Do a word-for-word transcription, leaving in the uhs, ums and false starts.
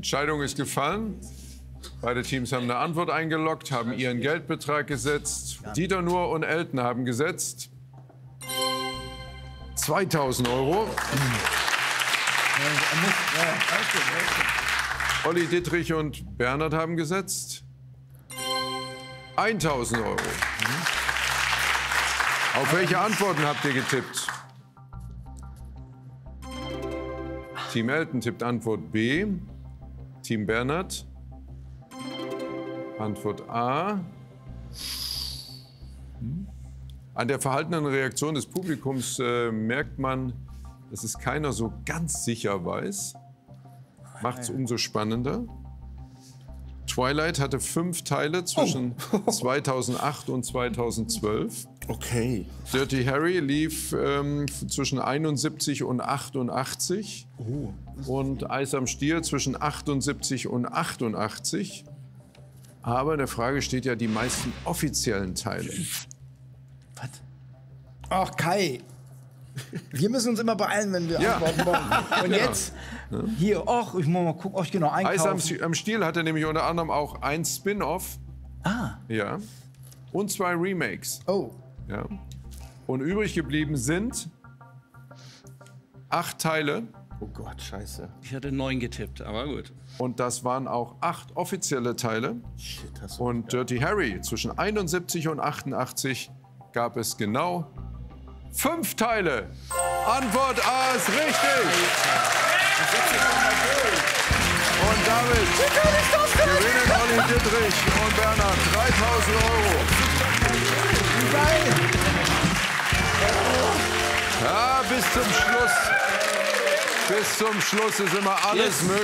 Entscheidung ist gefallen. Beide Teams haben eine Antwort eingeloggt, haben ihren Geldbetrag gesetzt. Dieter Nuhr und Elton haben gesetzt zweitausend Euro. Olli, Dittrich und Bernhard haben gesetzt tausend Euro. Auf welche Antworten habt ihr getippt? Team Elton tippt Antwort B. Team Bernhard Antwort A. An der verhaltenen Reaktion des Publikums äh, merkt man, dass es keiner so ganz sicher weiß. Macht es umso spannender. Twilight hatte fünf Teile zwischen oh. zweitausendacht und zweitausendzwölf. Okay. Dirty Harry lief ähm, zwischen einundsiebzig und achtundachtzig. Oh. Und Eis am Stiel zwischen achtundsiebzig und achtundachtzig. Aber in der Frage steht ja die meisten offiziellen Teile. Was? Ach, Kai. Wir müssen uns immer beeilen, wenn wir Ja. antworten wollen. Und jetzt, hier, ach, ich muss mal gucken, ach, genau, Eis am, einkaufen. am Stiel hatte nämlich unter anderem auch ein Spin-off. Ah, Ja. Und zwei Remakes. oh. Ja. Und übrig geblieben sind acht Teile. Oh Gott, scheiße. Ich hatte neun getippt, aber gut. Und das waren auch acht offizielle Teile. Shit, hast du Und Dirty Harry zwischen einundsiebzig und achtundachtzig gab es genau fünf Teile. Antwort A ist richtig. Und damit gewinnen Olli, Dittrich und Bernhard dreitausend Euro. Ja, bis zum Schluss. Bis zum Schluss ist immer alles Yes. möglich.